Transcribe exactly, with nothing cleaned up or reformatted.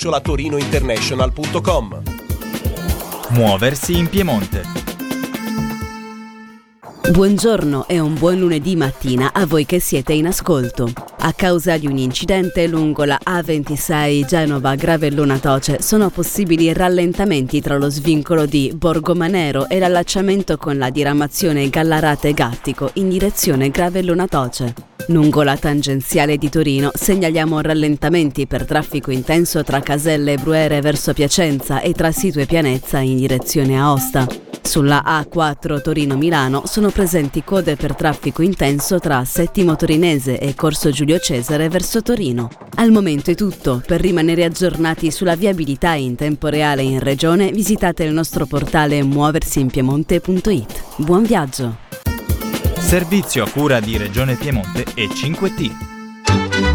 chiocciola torinointernational punto com. Muoversi in Piemonte. Buongiorno e un buon lunedì mattina a voi che siete in ascolto. A causa di un incidente lungo la A ventisei Genova-Gravellona Toce sono possibili rallentamenti tra lo svincolo di Borgomanero e l'allacciamento con la diramazione Gallarate-Gattico in direzione Gravellona Toce. Lungo la tangenziale di Torino segnaliamo rallentamenti per traffico intenso tra Caselle e Bruere verso Piacenza e tra Situ e Pianezza in direzione Aosta. Sulla A quattro Torino-Milano sono presenti code per traffico intenso tra Settimo Torinese e Corso Giulio Cesare verso Torino. Al momento è tutto. Per rimanere aggiornati sulla viabilità in tempo reale in regione, visitate il nostro portale muoversiinpiemonte punto it. Buon viaggio! Servizio a cura di Regione Piemonte e cinque T.